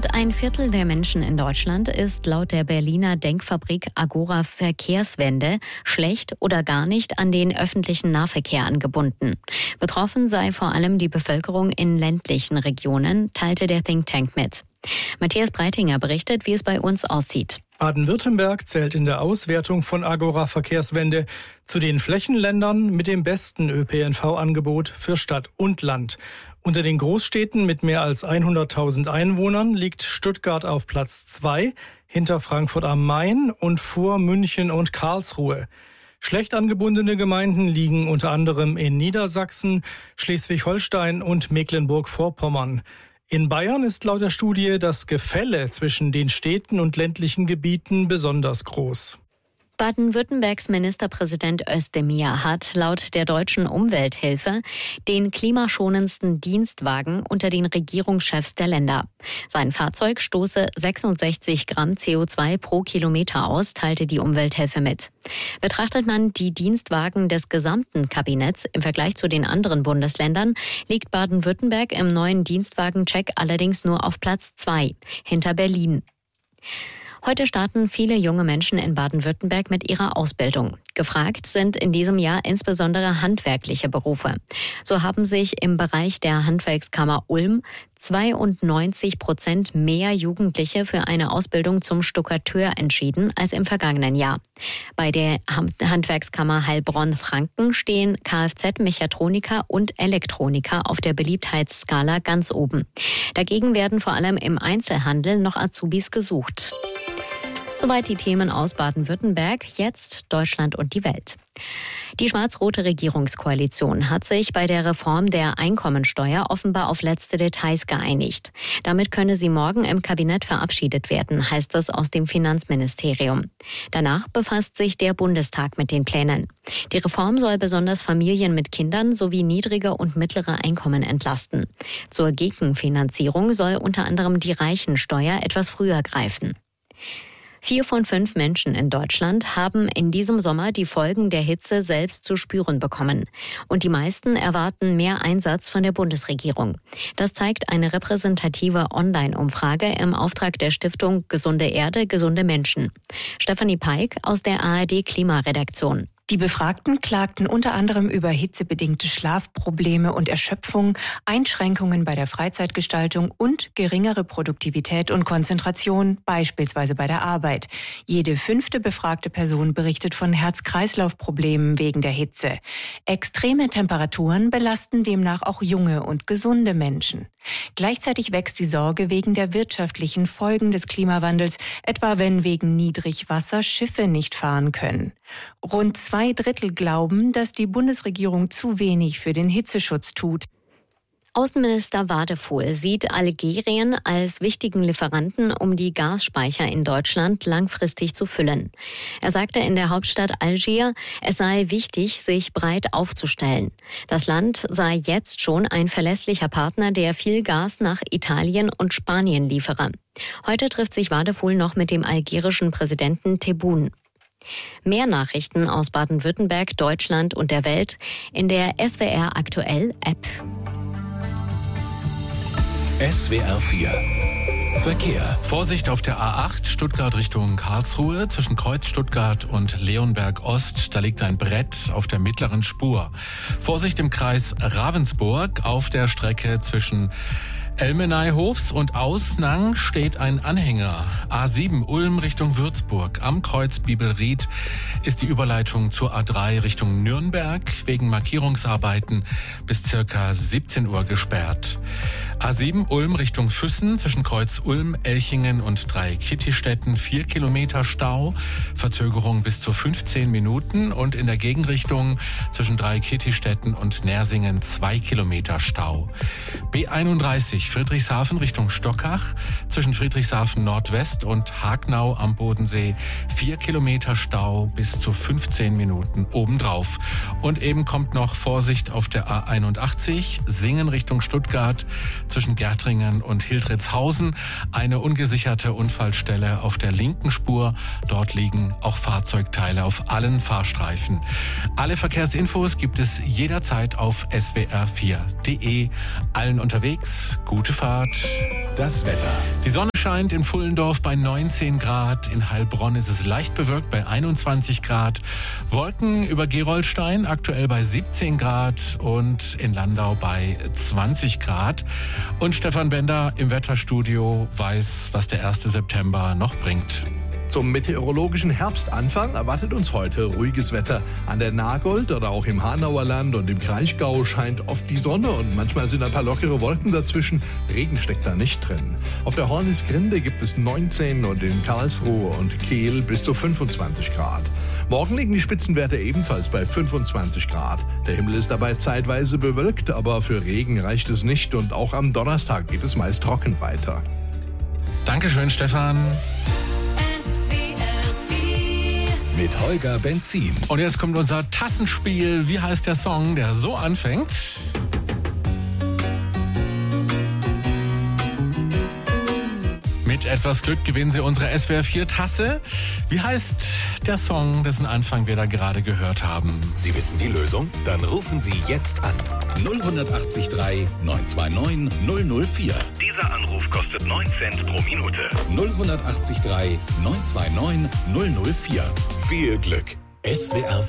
Rund ein Viertel der Menschen in Deutschland ist laut der Berliner Denkfabrik Agora Verkehrswende schlecht oder gar nicht an den öffentlichen Nahverkehr angebunden. Betroffen sei vor allem die Bevölkerung in ländlichen Regionen, teilte der Think Tank mit. Matthias Breitinger berichtet, wie es bei uns aussieht. Baden-Württemberg zählt in der Auswertung von Agora Verkehrswende zu den Flächenländern mit dem besten ÖPNV-Angebot für Stadt und Land. Unter den Großstädten mit mehr als 100.000 Einwohnern liegt Stuttgart auf Platz 2, hinter Frankfurt am Main und vor München und Karlsruhe. Schlecht angebundene Gemeinden liegen unter anderem in Niedersachsen, Schleswig-Holstein und Mecklenburg-Vorpommern. In Bayern ist laut der Studie das Gefälle zwischen den Städten und ländlichen Gebieten besonders groß. Baden-Württembergs Ministerpräsident Özdemir hat laut der deutschen Umwelthilfe den klimaschonendsten Dienstwagen unter den Regierungschefs der Länder. Sein Fahrzeug stoße 66 Gramm CO2 pro Kilometer aus, teilte die Umwelthilfe mit. Betrachtet man die Dienstwagen des gesamten Kabinetts im Vergleich zu den anderen Bundesländern, liegt Baden-Württemberg im neuen Dienstwagencheck allerdings nur auf Platz 2, hinter Berlin. Heute starten viele junge Menschen in Baden-Württemberg mit ihrer Ausbildung. Gefragt sind in diesem Jahr insbesondere handwerkliche Berufe. So haben sich im Bereich der Handwerkskammer Ulm 92% mehr Jugendliche für eine Ausbildung zum Stuckateur entschieden als im vergangenen Jahr. Bei der Handwerkskammer Heilbronn-Franken stehen Kfz-Mechatroniker und Elektroniker auf der Beliebtheitsskala ganz oben. Dagegen werden vor allem im Einzelhandel noch Azubis gesucht. Soweit die Themen aus Baden-Württemberg, jetzt Deutschland und die Welt. Die schwarz-rote Regierungskoalition hat sich bei der Reform der Einkommensteuer offenbar auf letzte Details geeinigt. Damit könne sie morgen im Kabinett verabschiedet werden, heißt es aus dem Finanzministerium. Danach befasst sich der Bundestag mit den Plänen. Die Reform soll besonders Familien mit Kindern sowie niedrige und mittlere Einkommen entlasten. Zur Gegenfinanzierung soll unter anderem die Reichensteuer etwas früher greifen. 4 von 5 Menschen in Deutschland haben in diesem Sommer die Folgen der Hitze selbst zu spüren bekommen. Und die meisten erwarten mehr Einsatz von der Bundesregierung. Das zeigt eine repräsentative Online-Umfrage im Auftrag der Stiftung Gesunde Erde, gesunde Menschen. Stefanie Peik aus der ARD-Klimaredaktion. Die Befragten klagten unter anderem über hitzebedingte Schlafprobleme und Erschöpfung, Einschränkungen bei der Freizeitgestaltung und geringere Produktivität und Konzentration, beispielsweise bei der Arbeit. Jede 5. befragte Person berichtet von Herz-Kreislauf-Problemen wegen der Hitze. Extreme Temperaturen belasten demnach auch junge und gesunde Menschen. Gleichzeitig wächst die Sorge wegen der wirtschaftlichen Folgen des Klimawandels, etwa wenn wegen Niedrigwasser Schiffe nicht fahren können. Rund 2/3 glauben, dass die Bundesregierung zu wenig für den Hitzeschutz tut. Außenminister Wadefuhl sieht Algerien als wichtigen Lieferanten, um die Gasspeicher in Deutschland langfristig zu füllen. Er sagte in der Hauptstadt Algier, es sei wichtig, sich breit aufzustellen. Das Land sei jetzt schon ein verlässlicher Partner, der viel Gas nach Italien und Spanien liefere. Heute trifft sich Wadefuhl noch mit dem algerischen Präsidenten Tebboune. Mehr Nachrichten aus Baden-Württemberg, Deutschland und der Welt in der SWR Aktuell App. SWR 4 Verkehr. Vorsicht auf der A8 Stuttgart Richtung Karlsruhe zwischen Kreuz Stuttgart und Leonberg Ost. Da liegt ein Brett auf der mittleren Spur. Vorsicht im Kreis Ravensburg auf der Strecke zwischen Elmenayhofs und Ausnang steht ein Anhänger. A7 Ulm Richtung Würzburg. Am Kreuz Bibelried ist die Überleitung zur A3 Richtung Nürnberg wegen Markierungsarbeiten bis circa 17 Uhr gesperrt. A7 Ulm Richtung Füssen zwischen Kreuz Ulm, Elchingen und Dreieckittistetten 4 Kilometer Stau, Verzögerung bis zu 15 Minuten und in der Gegenrichtung zwischen Dreieckittistetten und Nersingen 2 Kilometer Stau. B31 Friedrichshafen Richtung Stockach zwischen Friedrichshafen Nordwest und Hagnau am Bodensee 4 Kilometer Stau bis zu 15 Minuten obendrauf. Und eben kommt noch Vorsicht auf der A81 Singen Richtung Stuttgart zwischen Gärtringen und Hildritzhausen. Eine ungesicherte Unfallstelle auf der linken Spur. Dort liegen auch Fahrzeugteile auf allen Fahrstreifen. Alle Verkehrsinfos gibt es jederzeit auf swr4.de. Allen unterwegs, gute Fahrt. Das Wetter. Die Sonne scheint in Pfullendorf bei 19 Grad. In Heilbronn ist es leicht bewölkt bei 21 Grad. Wolken über Gerolstein aktuell bei 17 Grad und in Landau bei 20 Grad. Und Stefan Bender im Wetterstudio weiß, was der 1. September noch bringt. Zum meteorologischen Herbstanfang erwartet uns heute ruhiges Wetter. An der Nagold oder auch im Hanauer Land und im Kraichgau scheint oft die Sonne und manchmal sind ein paar lockere Wolken dazwischen. Regen steckt da nicht drin. Auf der Hornisgrinde gibt es 19 und in Karlsruhe und Kehl bis zu 25 Grad. Morgen liegen die Spitzenwerte ebenfalls bei 25 Grad. Der Himmel ist dabei zeitweise bewölkt, aber für Regen reicht es nicht und auch am Donnerstag geht es meist trocken weiter. Dankeschön, Stefan. Mit Holger Benzin. Und jetzt kommt unser Tassenspiel. Wie heißt der Song, der so anfängt? Mit etwas Glück gewinnen Sie unsere SWR 4 Tasse. Wie heißt der Song, dessen Anfang wir da gerade gehört haben? Sie wissen die Lösung? Dann rufen Sie jetzt an. 0183 929 004. Dieser Anruf kostet 9 Cent pro Minute. 0183 929 004. Viel Glück. SWR 4.